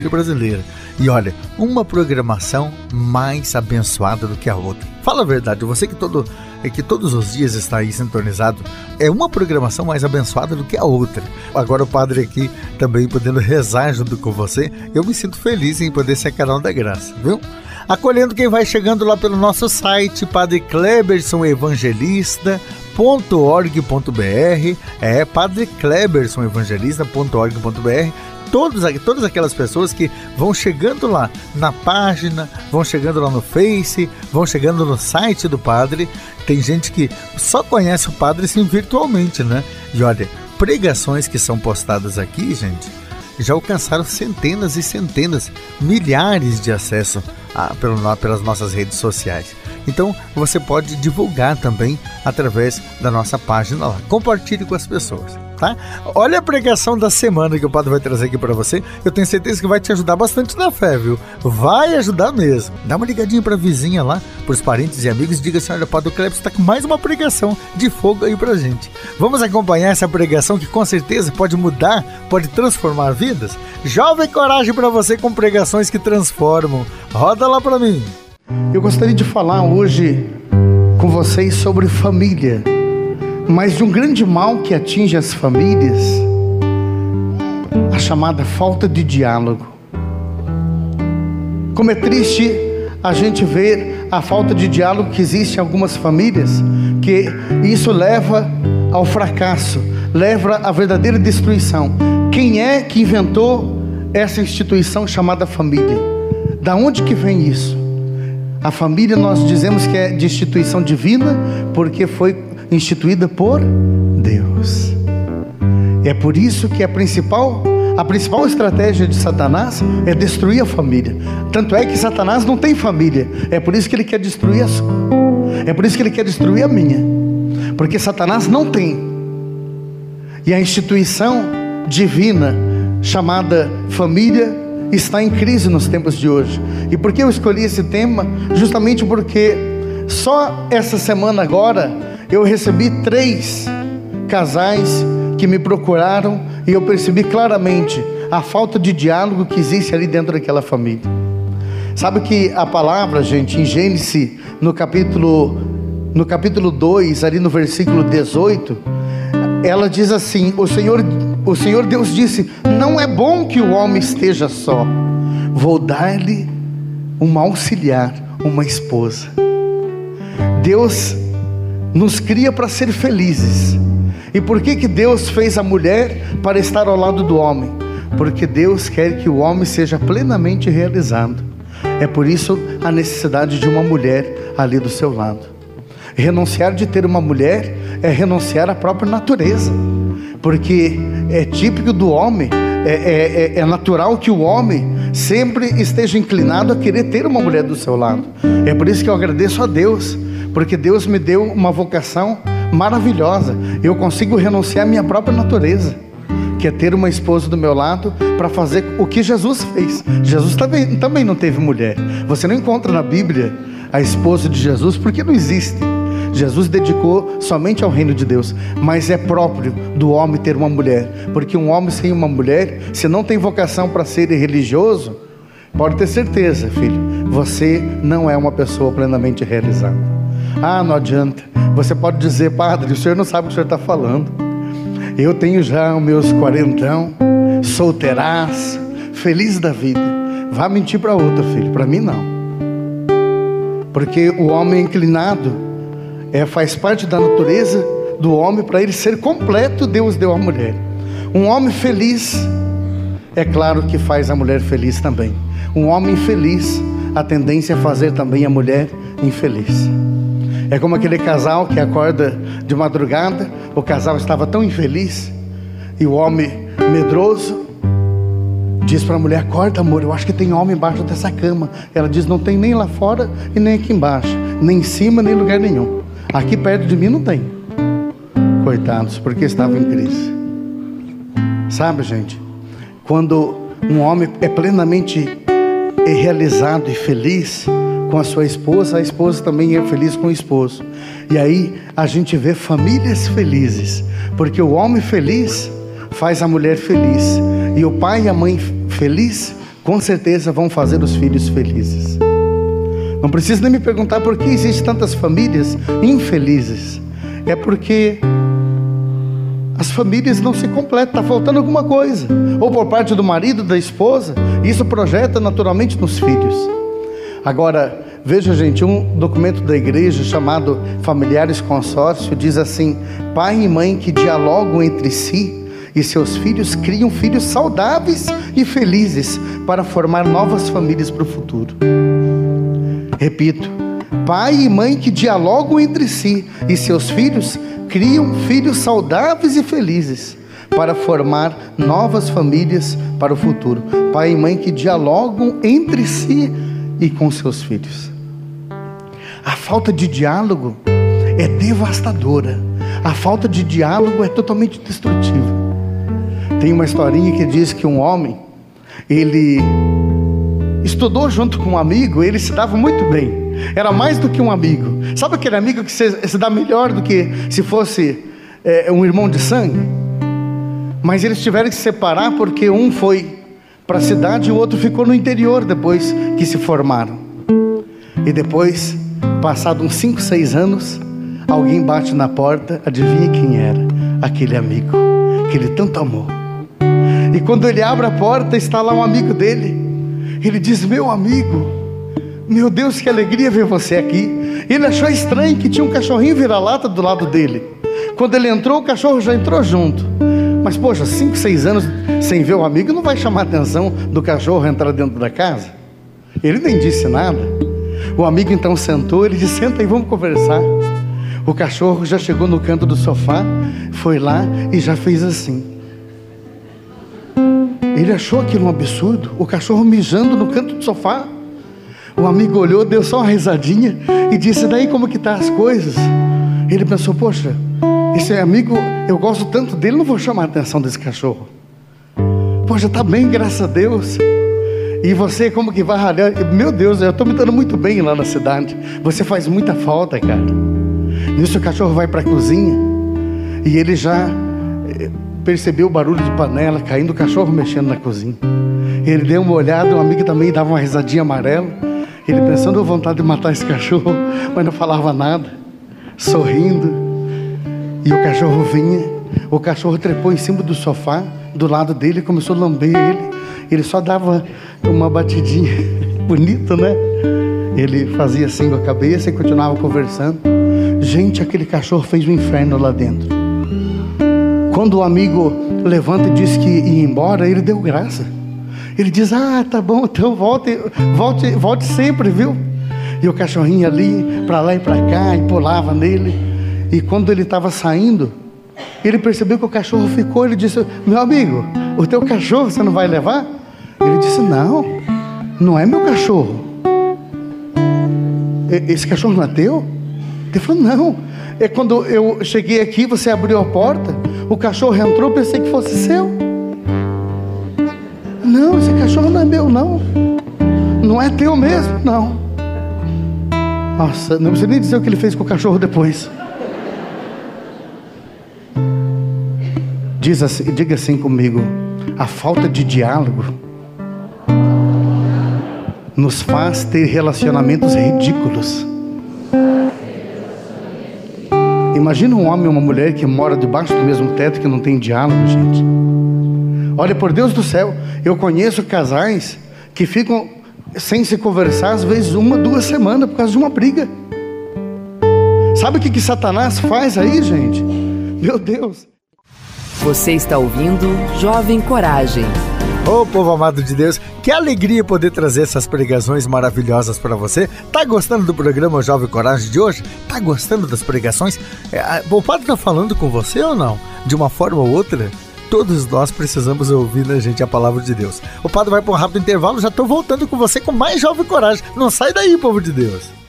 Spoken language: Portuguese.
brasileira. E olha, uma programação mais abençoada do que a outra. Fala a verdade, você que todos os dias está aí sintonizado, é uma programação mais abençoada do que a outra. Agora o padre aqui também podendo rezar junto com você, eu me sinto feliz em poder ser canal da graça, viu? Acolhendo quem vai chegando lá pelo nosso site, Padre Cleberson Evangelista.org.br, Padre Cleberson Evangelista.org.br. Todas aquelas pessoas que vão chegando lá na página, vão chegando lá no Face, vão chegando no site do padre. Tem gente que só conhece o padre assim virtualmente, né? E olha, pregações que são postadas aqui, gente, já alcançaram centenas e centenas, milhares de acessos pelas nossas redes sociais. Então você pode divulgar também através da nossa página lá. Compartilhe com as pessoas, tá? Olha a pregação da semana que o padre vai trazer aqui para você. Eu tenho certeza que vai te ajudar bastante na fé, viu? Vai ajudar mesmo. Dá uma ligadinha pra vizinha lá, pros parentes e amigos, e diga assim: olha, o padre Cleber está com mais uma pregação de fogo aí pra gente. Vamos acompanhar essa pregação que com certeza pode mudar, pode transformar vidas? Jovem coragem para você com pregações que transformam. Roda lá pra mim. Eu gostaria de falar hoje com vocês sobre família, mas de um grande mal que atinge as famílias, a chamada falta de diálogo. Como é triste a gente ver a falta de diálogo que existe em algumas famílias, que isso leva ao fracasso, leva à verdadeira destruição. Quem é que inventou essa instituição chamada família? Da onde que vem isso? A família nós dizemos que é de instituição divina, porque foi instituída por Deus. É por isso que a principal estratégia de Satanás é destruir a família. Tanto é que Satanás não tem família. É por isso que ele quer destruir a sua. É por isso que ele quer destruir a minha. Porque Satanás não tem. E a instituição divina chamada família está em crise nos tempos de hoje. E por que eu escolhi esse tema? Justamente porque só essa semana agora eu recebi 3 casais que me procuraram e eu percebi claramente a falta de diálogo que existe ali dentro daquela família. Sabe que a palavra, gente, em Gênesis, no capítulo 2, ali no versículo 18, ela diz assim: o Senhor Deus disse: não é bom que o homem esteja só, vou dar-lhe uma auxiliar, uma esposa. Deus nos cria para ser felizes. E por que Deus fez a mulher para estar ao lado do homem? Porque Deus quer que o homem seja plenamente realizado. É por isso a necessidade de uma mulher ali do seu lado. Renunciar de ter uma mulher é renunciar à própria natureza, porque é típico do homem, é natural que o homem sempre esteja inclinado a querer ter uma mulher do seu lado. É por isso que eu agradeço a Deus, porque Deus me deu uma vocação maravilhosa. Eu consigo renunciar à minha própria natureza, que é ter uma esposa do meu lado para fazer o que Jesus fez. Jesus também não teve mulher. Você não encontra na Bíblia a esposa de Jesus, porque não existe. Jesus dedicou somente ao reino de Deus. Mas é próprio do homem ter uma mulher, porque um homem sem uma mulher, se não tem vocação para ser religioso, pode ter certeza, filho, você não é uma pessoa plenamente realizada. Não adianta. Você pode dizer: padre, o senhor não sabe o que o senhor está falando. Eu tenho já os meus 40, solteiraço, feliz da vida. Vá mentir para outra, filho. Para mim não. Porque o homem inclinado faz parte da natureza do homem. Para ele ser completo, Deus deu a mulher. Um homem feliz, é claro que faz a mulher feliz também. Um homem infeliz, a tendência é fazer também a mulher infeliz. É como aquele casal que acorda de madrugada. O casal estava tão infeliz, e o homem medroso diz para a mulher: acorda, amor, eu acho que tem homem embaixo dessa cama. Ela diz: não tem nem lá fora e nem aqui embaixo, nem em cima, nem em lugar nenhum. Aqui perto de mim não tem. Coitados, porque estavam em crise. Sabe, gente, quando um homem é plenamente realizado e feliz com a sua esposa, a esposa também é feliz com o esposo. E aí a gente vê famílias felizes, porque o homem feliz faz a mulher feliz, e o pai e a mãe feliz com certeza vão fazer os filhos felizes. Não precisa nem me perguntar por que existem tantas famílias infelizes. É porque as famílias não se completam, está faltando alguma coisa. Ou por parte do marido, da esposa. Isso projeta naturalmente nos filhos. Agora, veja, gente, um documento da igreja chamado Familiares Consórcio diz assim: pai e mãe que dialogam entre si e seus filhos criam filhos saudáveis e felizes para formar novas famílias para o futuro. Repito, pai e mãe que dialogam entre si e seus filhos criam filhos saudáveis e felizes para formar novas famílias para o futuro. Pai e mãe que dialogam entre si e com seus filhos. A falta de diálogo é devastadora. A falta de diálogo é totalmente destrutiva. Tem uma historinha que diz que um homem, ele estudou junto com um amigo, ele se dava muito bem, era mais do que um amigo. Sabe aquele amigo que se dá melhor do que se fosse um irmão de sangue? Mas eles tiveram que se separar porque um foi para a cidade e o outro ficou no interior depois que se formaram. E depois, passado uns 5, 6 anos, alguém bate na porta, adivinha quem era? Aquele amigo que ele tanto amou. E quando ele abre a porta, está lá um amigo dele. Ele diz: meu amigo, meu Deus, que alegria ver você aqui. Ele achou estranho que tinha um cachorrinho vira-lata do lado dele. Quando ele entrou, o cachorro já entrou junto. Mas poxa, 5, 6 anos sem ver o amigo, não vai chamar a atenção do cachorro entrar dentro da casa? Ele nem disse nada. O amigo então sentou, ele disse: senta aí, vamos conversar. O cachorro já chegou no canto do sofá, foi lá e já fez assim. Ele achou aquilo um absurdo, o cachorro mijando no canto do sofá. O amigo olhou, deu só uma risadinha e disse: daí como que tá as coisas? Ele pensou: poxa, esse amigo, eu gosto tanto dele, não vou chamar a atenção desse cachorro. Poxa, tá bem, graças a Deus. E você como que vai ralhar? Meu Deus, eu estou me dando muito bem lá na cidade. Você faz muita falta, cara. Nisso o cachorro vai para a cozinha e ele já percebeu o barulho de panela caindo, o cachorro mexendo na cozinha. Ele deu uma olhada, um amigo também dava uma risadinha amarela. Ele pensando, deu vontade de matar esse cachorro, mas não falava nada, sorrindo. E o cachorro vinha, o cachorro trepou em cima do sofá, do lado dele, e começou a lamber ele. Ele só dava uma batidinha, bonito, né? Ele fazia assim com a cabeça e continuava conversando. Gente, aquele cachorro fez um inferno lá dentro. Quando o amigo levanta e diz que ia embora, ele deu graça. Ele diz: ah, tá bom, então volte sempre, viu? E o cachorrinho ali, para lá e para cá, e pulava nele. E quando ele estava saindo, ele percebeu que o cachorro ficou. Ele disse: meu amigo, o teu cachorro você não vai levar? Ele disse: não, não é meu cachorro. Esse cachorro não é teu? Ele falou: não, é quando eu cheguei aqui, você abriu a porta, o cachorro entrou, eu pensei que fosse seu. Não, esse cachorro não é meu, não. Não é teu mesmo, não. Nossa, não precisa nem dizer o que ele fez com o cachorro depois. Diga assim comigo: a falta de diálogo nos faz ter relacionamentos ridículos. Imagina um homem e uma mulher que mora debaixo do mesmo teto, que não tem diálogo, gente. Olha, por Deus do céu, eu conheço casais que ficam sem se conversar, às vezes 1, 2 semanas, por causa de uma briga. Sabe o que Satanás faz aí, gente? Meu Deus. Você está ouvindo Jovem Coragem. Ô povo amado de Deus, que alegria poder trazer essas pregações maravilhosas para você. Tá gostando do programa Jovem Coragem de hoje? Tá gostando das pregações? O padre tá falando com você ou não? De uma forma ou outra? Todos nós precisamos ouvir, né, gente, a palavra de Deus. O padre vai para um rápido intervalo, já tô voltando com você com mais Jovem Coragem. Não sai daí, povo de Deus.